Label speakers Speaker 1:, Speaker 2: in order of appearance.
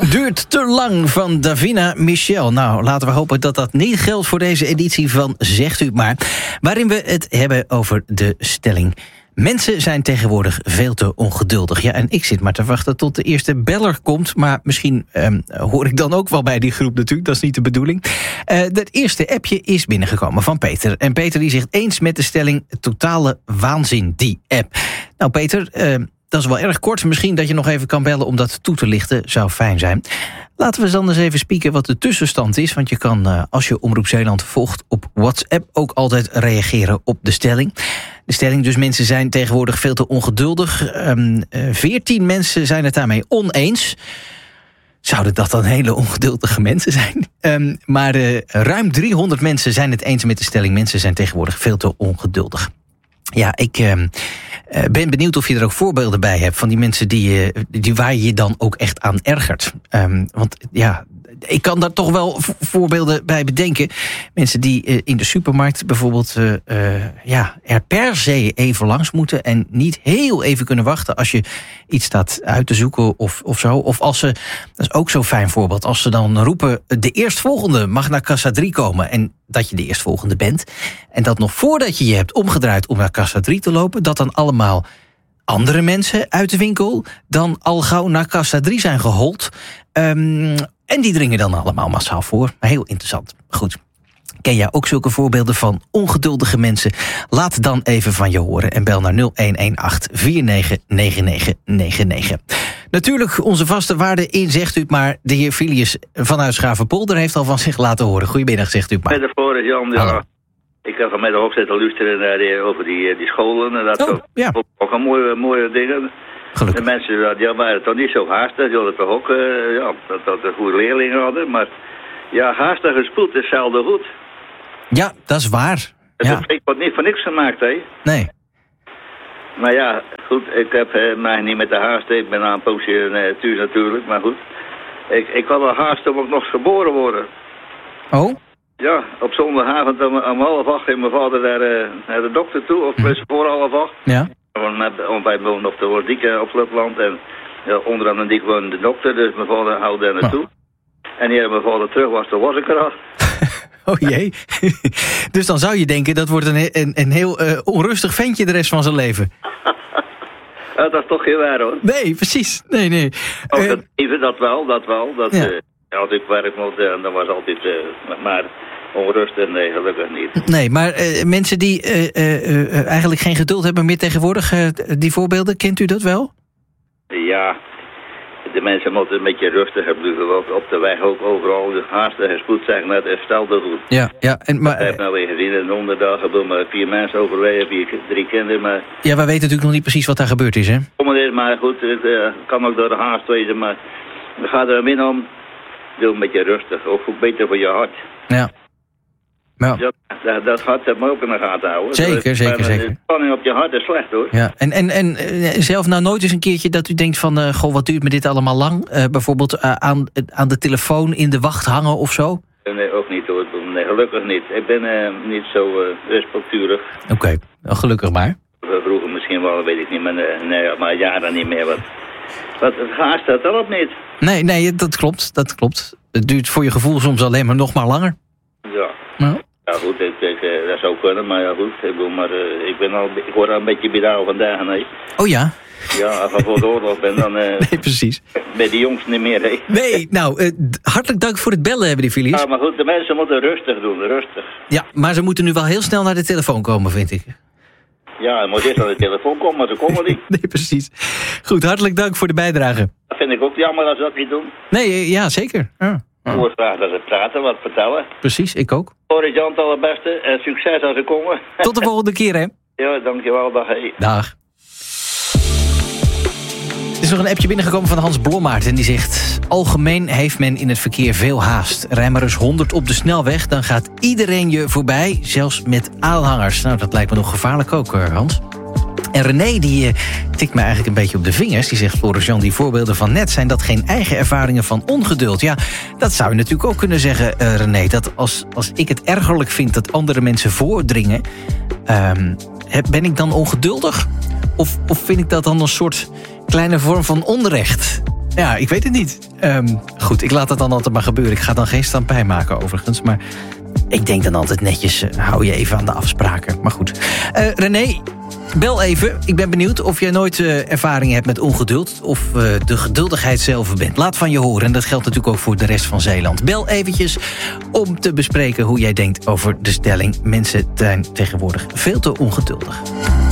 Speaker 1: Duurt te lang van Davina Michel. Nou, laten we hopen dat dat niet geldt voor deze editie van Zegt u het maar. Waarin we het hebben over de stelling: mensen zijn tegenwoordig veel te ongeduldig. Ja, en ik zit maar te wachten tot de eerste beller komt. Maar misschien hoor ik dan ook wel bij die groep natuurlijk. Dat is niet de bedoeling. Het eerste appje is binnengekomen van Peter. En Peter die zegt eens met de stelling: totale waanzin, die app. Nou Peter, dat is wel erg kort. Misschien dat je nog even kan bellen om dat toe te lichten. Zou fijn zijn. Laten we dan eens even spieken wat de tussenstand is. Want je kan, als je Omroep Zeeland volgt op WhatsApp, ook altijd reageren op de stelling. De stelling dus: mensen zijn tegenwoordig veel te ongeduldig. 14 mensen zijn het daarmee oneens. Zouden dat dan hele ongeduldige mensen zijn? Maar ruim 300 mensen zijn het eens met de stelling: mensen zijn tegenwoordig veel te ongeduldig. Ja, ik ben benieuwd of je er ook voorbeelden bij hebt van die mensen die waar je je dan ook echt aan ergert. Want ja, ik kan daar toch wel voorbeelden bij bedenken. Mensen die in de supermarkt bijvoorbeeld er per se even langs moeten en niet heel even kunnen wachten als je iets staat uit te zoeken of zo. Of als ze, dat is ook zo'n fijn voorbeeld, als ze dan roepen: de eerstvolgende mag naar kassa 3 komen. En dat je de eerstvolgende bent. En dat nog voordat je je hebt omgedraaid om naar kassa 3 te lopen, dat dan allemaal andere mensen uit de winkel dan al gauw naar kassa 3 zijn gehold. En die dringen dan allemaal massaal voor. Heel interessant. Goed. Ken jij ook zulke voorbeelden van ongeduldige mensen? Laat dan even van je horen en bel naar 0118-499999. Natuurlijk onze vaste waarde in Zegt u het maar. De heer Filius vanuit Schavenpolder heeft al van zich laten horen. Goedemiddag, Zegt u het maar.
Speaker 2: Met de voren, Jan. Ja. Ik heb vanmiddag ook zitten luisteren over die scholen. En dat ook een mooie dingen.
Speaker 1: Gelukkig.
Speaker 2: De mensen die waren toch niet zo haastig. Die hadden toch ook dat de goede leerlingen hadden. Maar ja, haastig en spoed is zelden goed.
Speaker 1: Ja, dat is waar.
Speaker 2: Ik word niet voor niks gemaakt, hè?
Speaker 1: Nee.
Speaker 2: Maar ja, goed, ik heb mij niet met de haast. Ik ben aan een poosje thuis natuurlijk, maar goed. Ik had wel haast om ook nog geboren worden.
Speaker 1: Oh?
Speaker 2: Ja, op zondagavond om 7:30 ging mijn vader naar de dokter toe, of voor 7:30.
Speaker 1: Ja.
Speaker 2: Want wij wonen op de Wordieke op Slotland en onderaan de dik woonde de dokter, dus mijn vader houdt daar naartoe. En hier mijn vader terug was, toen was ik er al.
Speaker 1: Oh jee. Dus dan zou je denken, dat wordt een heel onrustig ventje de rest van zijn leven.
Speaker 2: Dat is toch heel waar, hoor.
Speaker 1: Nee, precies. Nee.
Speaker 2: Even dat wel. Als ik werk moet, dan was altijd maar onrust en nee, gelukkig niet.
Speaker 1: Nee, maar mensen die eigenlijk geen geduld hebben meer tegenwoordig, die voorbeelden, kent u dat wel?
Speaker 2: Ja, de mensen moeten een beetje rustiger blijven. Op de weg ook overal. De haastig en spoed zeggen net, stel dat goed.
Speaker 1: Ja. Maar
Speaker 2: ik heb nou weer gezien, in 100 dagen hebben maar 4 mensen overleden, 3 kinderen. Maar
Speaker 1: ja, wij weten natuurlijk nog niet precies wat daar gebeurd is, hè?
Speaker 2: Maar goed, het kan ook door de haast wezen, maar het gaat er min om. Doe een beetje rustig, ook goed beter voor je hart.
Speaker 1: Ja.
Speaker 2: Dat hart heb me ook in de gaten houden.
Speaker 1: Zeker.
Speaker 2: De spanning op je hart is slecht, hoor.
Speaker 1: Ja. En zelf nou nooit eens een keertje dat u denkt van, wat duurt me dit allemaal lang? Bijvoorbeeld aan de telefoon in de wacht hangen of zo?
Speaker 2: Nee, ook niet, hoor. Nee, gelukkig niet. Ik ben niet zo respectuerig.
Speaker 1: Oké, gelukkig maar.
Speaker 2: Vroeger misschien wel, weet ik niet, maar jaren niet meer. Wat het haast dat helpt niet.
Speaker 1: Nee, dat klopt. Het duurt voor je gevoel soms alleen maar nog maar langer.
Speaker 2: Ja.
Speaker 1: Nou.
Speaker 2: Ja goed, dat zou kunnen, maar ja goed. Ik word al een beetje bidaal vandaag, nee.
Speaker 1: Oh ja?
Speaker 2: Ja, als ik voor de oorlog ben, dan
Speaker 1: nee, precies.
Speaker 2: Ben die jongens niet meer, hè.
Speaker 1: Nee, nou, hartelijk dank voor het bellen, hebben die Filius.
Speaker 2: Ja, maar goed, de mensen moeten rustig doen, rustig.
Speaker 1: Ja, maar ze moeten nu wel heel snel naar de telefoon komen, vind ik.
Speaker 2: Ja, er moet eerst naar de telefoon komen, maar ze komen niet.
Speaker 1: Nee, precies. Goed, hartelijk dank voor de bijdrage.
Speaker 2: Dat vind ik ook jammer als ze dat niet doen.
Speaker 1: Nee, ja, zeker. Ja.
Speaker 2: Ik hoor graag dat ze praten, wat vertellen.
Speaker 1: Precies, ik ook.
Speaker 2: Voor Jan, het allerbeste en succes als ze komen.
Speaker 1: Tot de volgende keer, hè.
Speaker 2: Ja, dankjewel. Dag. Hey.
Speaker 1: Dag. Er is nog een appje binnengekomen van Hans Blommaert en die zegt: algemeen heeft men in het verkeer veel haast. Rij maar eens 100 op de snelweg, dan gaat iedereen je voorbij, zelfs met aanhangers. Nou, dat lijkt me nog gevaarlijk ook, Hans. En René, die tikt me eigenlijk een beetje op de vingers. Die zegt: Floris-Jan, die voorbeelden van net, zijn dat geen eigen ervaringen van ongeduld? Ja, dat zou je natuurlijk ook kunnen zeggen, René. Dat als ik het ergerlijk vind dat andere mensen voordringen, ben ik dan ongeduldig? Of vind ik dat dan een soort kleine vorm van onrecht? Ja, ik weet het niet. Goed, ik laat het dan altijd maar gebeuren. Ik ga dan geen stampij maken overigens. Maar ik denk dan altijd netjes, hou je even aan de afspraken. Maar goed. René, bel even. Ik ben benieuwd of jij nooit ervaring hebt met ongeduld. Of de geduldigheid zelf bent. Laat van je horen. En dat geldt natuurlijk ook voor de rest van Zeeland. Bel eventjes om te bespreken hoe jij denkt over de stelling. Mensen zijn tegenwoordig veel te ongeduldig.